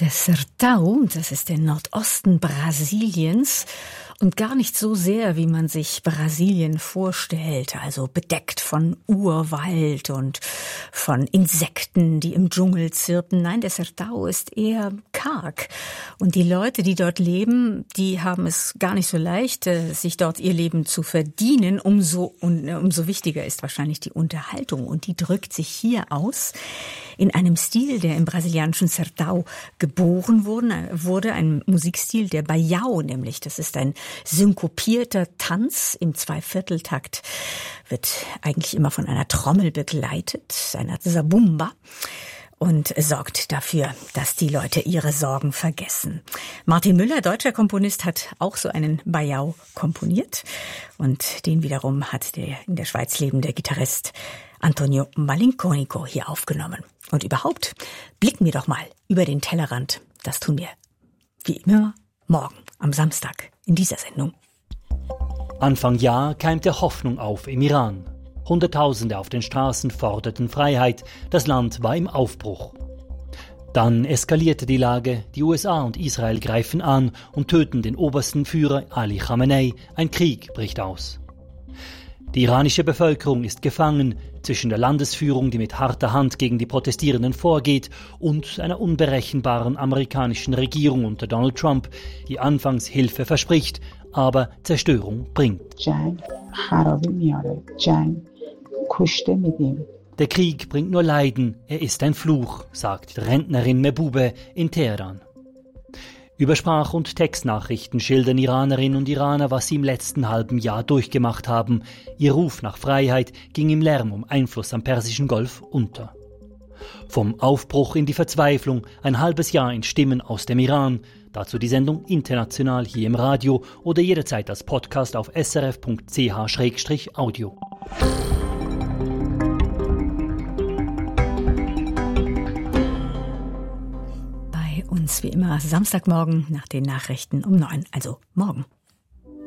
Der Sertão, das ist der Nordosten Brasiliens und gar nicht so sehr, wie man sich Brasilien vorstellt, also bedeckt von Urwald und von Insekten, die im Dschungel zirpen. Nein, der Sertão ist eher karg und die Leute, die dort leben, die haben es gar nicht so leicht, sich dort ihr Leben zu verdienen. Umso wichtiger ist wahrscheinlich die Unterhaltung und die drückt sich hier aus in einem Stil, der im brasilianischen Sertão geboren wurde, ein Musikstil, der Baião nämlich. Das ist ein synkopierter Tanz im Zweivierteltakt, wird eigentlich immer von einer Trommel begleitet, einer Zabumba, und sorgt dafür, dass die Leute ihre Sorgen vergessen. Martin Müller, deutscher Komponist, hat auch so einen Baião komponiert und den wiederum hat der in der Schweiz lebende Gitarrist Antonio Malinconico hier aufgenommen. Und überhaupt, blicken wir doch mal über den Tellerrand. Das tun wir, wie immer, morgen am Samstag in dieser Sendung. Anfang Jahr keimte Hoffnung auf im Iran. Hunderttausende auf den Straßen forderten Freiheit. Das Land war im Aufbruch. Dann eskalierte die Lage. Die USA und Israel greifen an und töten den obersten Führer Ali Khamenei. Ein Krieg bricht aus. Die iranische Bevölkerung ist gefangen zwischen der Landesführung, die mit harter Hand gegen die Protestierenden vorgeht, und einer unberechenbaren amerikanischen Regierung unter Donald Trump, die anfangs Hilfe verspricht, aber Zerstörung bringt. Der Krieg bringt nur Leiden, er ist ein Fluch, sagt die Rentnerin Mehbube in Teheran. Über Sprach- und Textnachrichten schildern Iranerinnen und Iraner, was sie im letzten halben Jahr durchgemacht haben. Ihr Ruf nach Freiheit ging im Lärm um Einfluss am Persischen Golf unter. Vom Aufbruch in die Verzweiflung, ein halbes Jahr in Stimmen aus dem Iran. Dazu die Sendung international hier im Radio oder jederzeit als Podcast auf srf.ch/audio. Wie immer Samstagmorgen nach den Nachrichten um 9, also morgen.